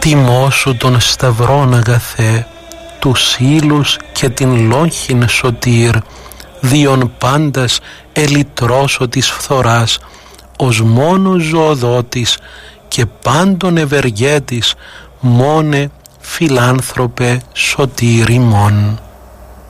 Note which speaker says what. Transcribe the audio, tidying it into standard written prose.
Speaker 1: τιμώσου τον σταυρόν αγαθέ, τους ύλους και την λόγχην σωτήρ, διον πάντας ελυτρώσω της φθοράς, ως μόνος ζωοδότης και πάντων ευεργέτης, μόνε φιλάνθρωπε σωτήρ ημών.